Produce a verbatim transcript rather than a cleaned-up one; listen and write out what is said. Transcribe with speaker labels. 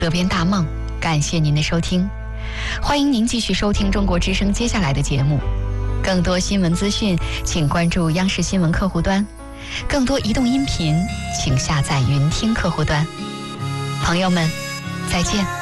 Speaker 1: 德边大梦，感谢您的收听，欢迎您继续收听中国之声接下来的节目。更多新闻资讯，请关注央视新闻客户端；更多移动音频，请下载云听客户端。朋友们，再见。